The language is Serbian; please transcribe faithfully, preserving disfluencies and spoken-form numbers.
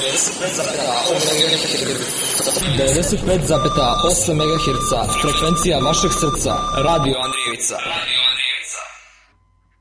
devedeset pet zarez osam megaherca, frekvencija vašeg srca, Radio Andrijevica.